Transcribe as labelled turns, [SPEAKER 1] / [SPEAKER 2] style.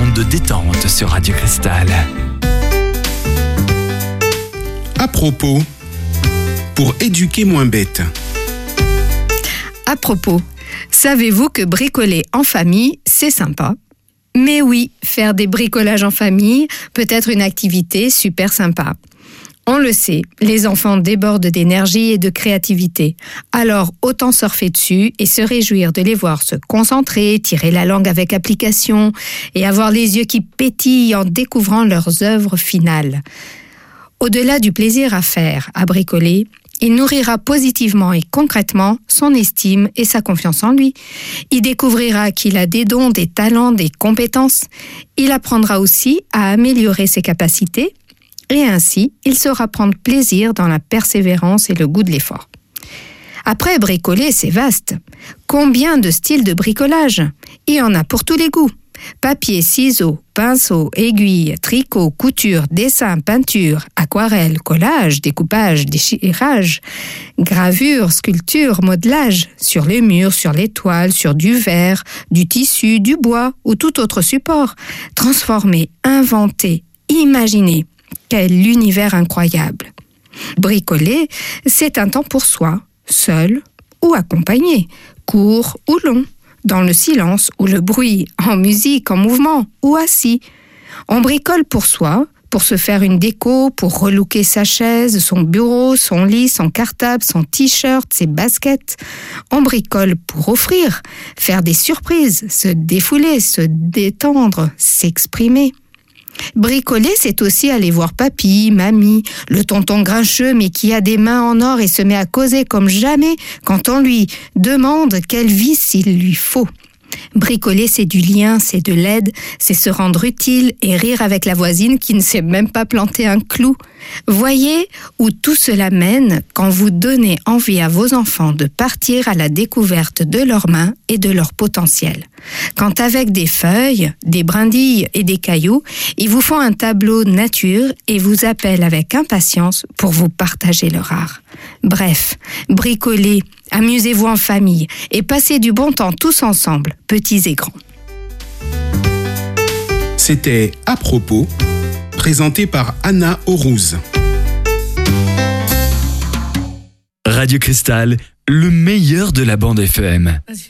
[SPEAKER 1] onde de détente sur Radio Cristal.
[SPEAKER 2] À propos, pour éduquer moins bête.
[SPEAKER 3] À propos, savez-vous que bricoler en famille, c'est sympa ? Mais oui, faire des bricolages en famille peut être une activité super sympa. On le sait, les enfants débordent d'énergie et de créativité. Alors, autant surfer dessus et se réjouir de les voir se concentrer, tirer la langue avec application et avoir les yeux qui pétillent en découvrant leurs œuvres finales. Au-delà du plaisir à faire, à bricoler, il nourrira positivement et concrètement son estime et sa confiance en lui. Il découvrira qu'il a des dons, des talents, des compétences. Il apprendra aussi à améliorer ses capacités et ainsi, il saura prendre plaisir dans la persévérance et le goût de l'effort. Après, bricoler, c'est vaste. Combien de styles de bricolage ? Il y en a pour tous les goûts. Papier, ciseaux, pinceau, aiguille, tricot, couture, dessin, peinture, aquarelle, collage, découpage, déchirage, gravure, sculpture, modelage, sur les murs, sur les toiles, sur du verre, du tissu, du bois ou tout autre support. Transformer, inventer, imaginer. Quel univers incroyable! Bricoler, c'est un temps pour soi, seul ou accompagné, court ou long, dans le silence ou le bruit, en musique, en mouvement ou assis. On bricole pour soi, pour se faire une déco, pour relooker sa chaise, son bureau, son lit, son cartable, son t-shirt, ses baskets. On bricole pour offrir, faire des surprises, se défouler, se détendre, s'exprimer. Bricoler, c'est aussi aller voir papy, mamie, le tonton grincheux mais qui a des mains en or et se met à causer comme jamais quand on lui demande quel vice il lui faut. Bricoler, c'est du lien, c'est de l'aide, c'est se rendre utile et rire avec la voisine qui ne sait même pas planter un clou. Voyez où tout cela mène quand vous donnez envie à vos enfants de partir à la découverte de leurs mains et de leur potentiel. Quand avec des feuilles, des brindilles et des cailloux, ils vous font un tableau nature et vous appellent avec impatience pour vous partager leur art. Bref, bricolez, amusez-vous en famille et passez du bon temps tous ensemble, petits et grands.
[SPEAKER 2] C'était À propos, présenté par Anna Aurouz.
[SPEAKER 1] Radio Cristal, le meilleur de la bande FM.